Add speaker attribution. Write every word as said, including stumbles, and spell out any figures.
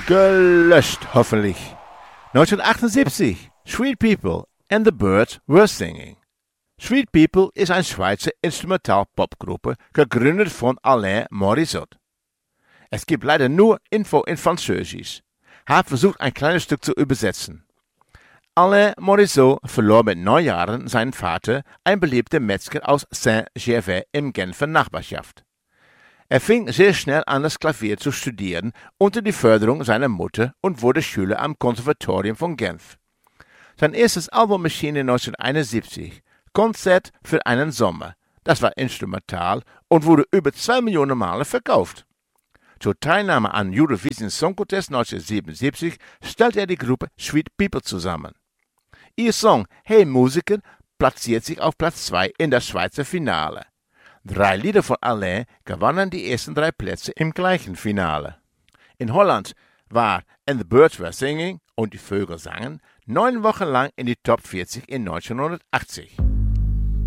Speaker 1: Gelöscht, hoffentlich. neunzehnhundertachtundsiebzig. Sweet People and the Birds Were Singing. Sweet People ist eine Schweizer Instrumental-Popgruppe, gegründet von Alain Morisot. Es gibt leider nur Info in Französisch. Habe versucht, ein kleines Stück zu übersetzen. Alain Morisot verlor mit neun Jahren seinen Vater, ein beliebter Metzger aus Saint-Gervais im Genfer Nachbarschaft. Er fing sehr schnell an, das Klavier zu studieren, unter die Förderung seiner Mutter und wurde Schüler am Konservatorium von Genf. Sein erstes Album erschien neunzehnhunderteinundsiebzig, Konzert für einen Sommer. Das war instrumental und wurde über zwei Millionen Male verkauft. Zur Teilnahme an Eurovision Song Contest neunzehnhundertsiebenundsiebzig stellte er die Gruppe Sweet People zusammen. Ihr Song Hey Musiker platziert sich auf Platz zwei in das Schweizer Finale. Drei Lieder von Alain gewannen die ersten drei Plätze im gleichen Finale. In Holland war And the Birds Were Singing und die Vögel sangen neun Wochen lang in die Top vierzig in neunzehnhundertachtzig.